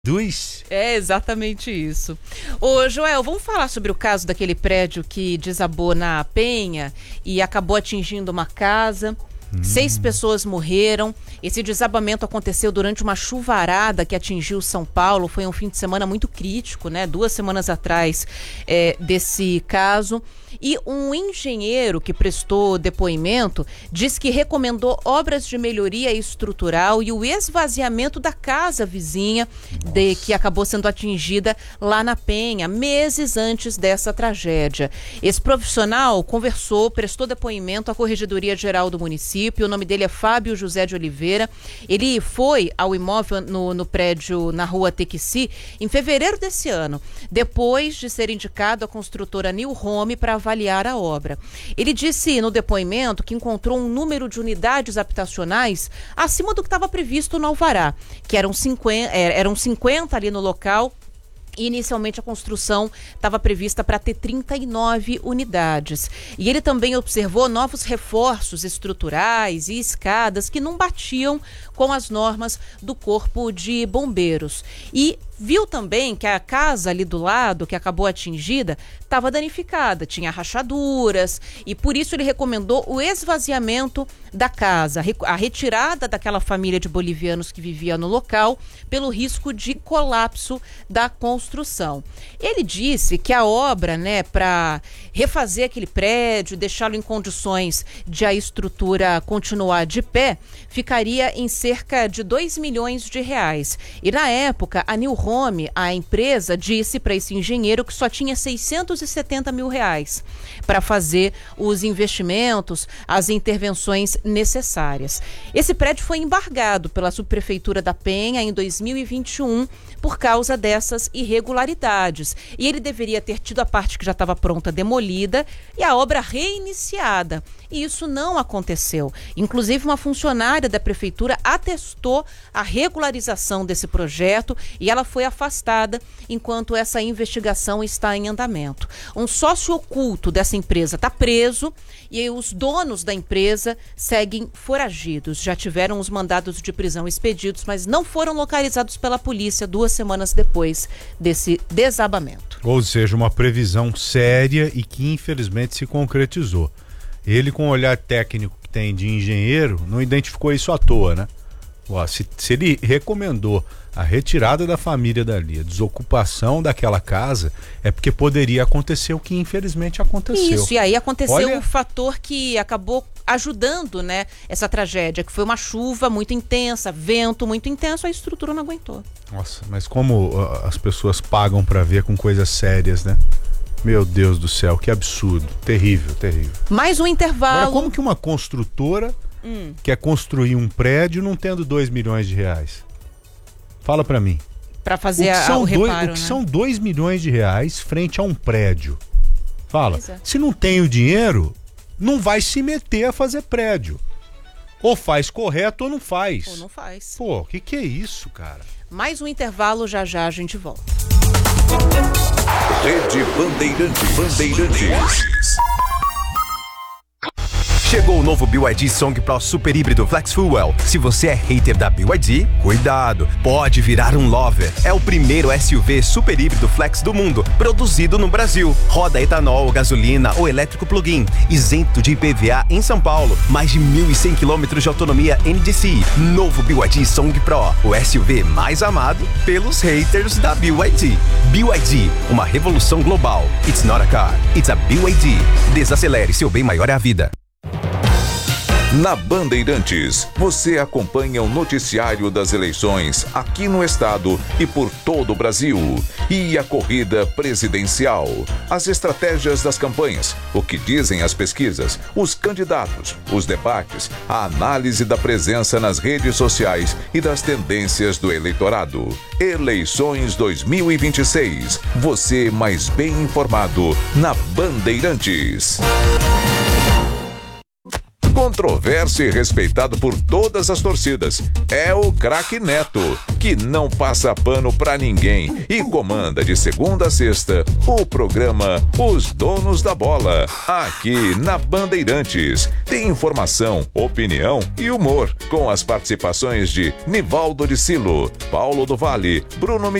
É exatamente isso. Ô, Joel, vamos falar sobre o caso daquele prédio que desabou na Penha e acabou atingindo uma casa. 6 pessoas morreram. Esse desabamento aconteceu durante uma chuvarada que atingiu São Paulo. Foi um fim de semana muito crítico, né? 2 semanas atrás desse caso. E um engenheiro que prestou depoimento diz que recomendou obras de melhoria estrutural e o esvaziamento da casa vizinha que acabou sendo atingida lá na Penha, meses antes dessa tragédia. Esse profissional prestou depoimento à Corregedoria Geral do município. O nome dele é Fábio José de Oliveira. Ele foi ao imóvel no prédio na rua Tequici em fevereiro desse ano, depois de ser indicado à construtora New Home para avaliar a obra. Ele disse no depoimento que encontrou um número de unidades habitacionais acima do que estava previsto no alvará, que eram 50 ali no local. Inicialmente a construção estava prevista para ter 39 unidades. E ele também observou novos reforços estruturais e escadas que não batiam com as normas do Corpo de Bombeiros. E viu também que a casa ali do lado, que acabou atingida, estava danificada, tinha rachaduras, e por isso ele recomendou o esvaziamento da casa, a retirada daquela família de bolivianos que vivia no local, pelo risco de colapso da construção. Ele disse que a obra, para refazer aquele prédio, deixá-lo em condições de a estrutura continuar de pé, ficaria em cerca de R$2 milhões. E na época, a New Home, a empresa, disse para esse engenheiro que só tinha R$670 mil para fazer os investimentos, as intervenções necessárias. Esse prédio foi embargado pela Subprefeitura da Penha em 2021 por causa dessas irregularidades. E ele deveria ter tido a parte que já estava pronta demolida e a obra reiniciada. E isso não aconteceu. Inclusive, uma funcionária da prefeitura atestou a regularização desse projeto e ela foi afastada enquanto essa investigação está em andamento. Um sócio oculto dessa empresa está preso e os donos da empresa seguem foragidos. Já tiveram os mandados de prisão expedidos, mas não foram localizados pela polícia 2 semanas depois desse desabamento. Ou seja, uma previsão séria e que infelizmente se concretizou. Ele, com o olhar técnico que tem de engenheiro, não identificou isso à toa, né? Se ele recomendou a retirada da família dali, a desocupação daquela casa, é porque poderia acontecer o que infelizmente aconteceu. Isso, e aí aconteceu um fator que acabou ajudando, essa tragédia, que foi uma chuva muito intensa, vento muito intenso, a estrutura não aguentou. Nossa, mas como as pessoas pagam para ver com coisas sérias, né? Meu Deus do céu, que absurdo, terrível, terrível. Mais um intervalo. Agora, como que uma construtora quer construir um prédio não tendo R$2 milhões? Fala pra mim. Pra fazer o reparo, o que são R$2 milhões frente a um prédio? Fala. Se não tem o dinheiro, não vai se meter a fazer prédio. Ou faz correto ou não faz. Ou não faz. Pô, o que é isso, cara? Mais um intervalo, já a gente volta. Rede Bandeirantes. Chegou o novo BYD Song Pro Super Híbrido Flex Fuel. Se você é hater da BYD, cuidado, pode virar um lover. É o primeiro SUV super híbrido flex do mundo, produzido no Brasil. Roda etanol, gasolina ou elétrico plug-in, isento de IPVA em São Paulo. Mais de 1.100 km de autonomia NDC. Novo BYD Song Pro, o SUV mais amado pelos haters da BYD. BYD, uma revolução global. It's not a car, it's a BYD. Desacelere, seu bem maior é a vida. Na Bandeirantes, você acompanha o noticiário das eleições aqui no estado e por todo o Brasil. E a corrida presidencial, as estratégias das campanhas, o que dizem as pesquisas, os candidatos, os debates, a análise da presença nas redes sociais e das tendências do eleitorado. Eleições 2026. Você mais bem informado na Bandeirantes. Controverso e respeitado por todas as torcidas. É o craque Neto, que não passa pano pra ninguém e comanda de segunda a sexta o programa Os Donos da Bola, aqui na Bandeirantes. Tem informação, opinião e humor, com as participações de Nivaldo de Silo, Paulo do Vale, Bruno